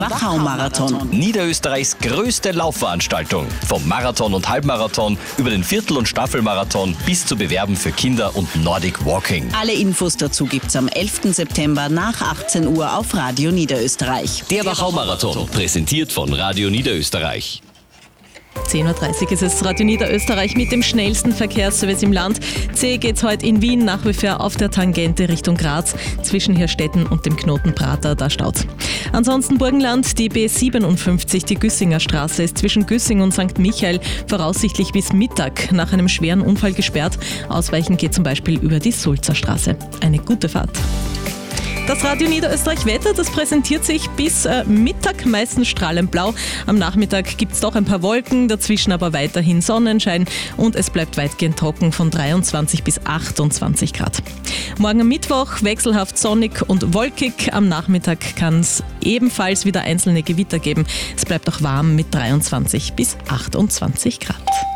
Wachau-Marathon. Niederösterreichs größte Laufveranstaltung. Vom Marathon und Halbmarathon über den Viertel- und Staffelmarathon bis zu Bewerben für Kinder und Nordic Walking. Alle Infos dazu gibt's am 11. September nach 18 Uhr auf Radio Niederösterreich. Der Wachau-Marathon, präsentiert von Radio Niederösterreich. 10.30 Uhr ist es Radio Niederösterreich mit dem schnellsten Verkehrsservice im Land. Zäh geht's heute in Wien nach wie vor auf der Tangente Richtung Graz, zwischen Hirstetten und dem Knoten Prater, da staut's. Ansonsten Burgenland, die B57, die Güssinger Straße, ist zwischen Güssing und St. Michael voraussichtlich bis Mittag nach einem schweren Unfall gesperrt. Ausweichen geht zum Beispiel über die Sulzer Straße. Eine gute Fahrt. Das Radio Niederösterreich Wetter, das präsentiert sich bis Mittag meistens strahlend blau. Am Nachmittag gibt es doch ein paar Wolken, dazwischen aber weiterhin Sonnenschein und es bleibt weitgehend trocken von 23 bis 28 Grad. Morgen am Mittwoch wechselhaft sonnig und wolkig. Am Nachmittag kann es ebenfalls wieder einzelne Gewitter geben. Es bleibt auch warm mit 23 bis 28 Grad.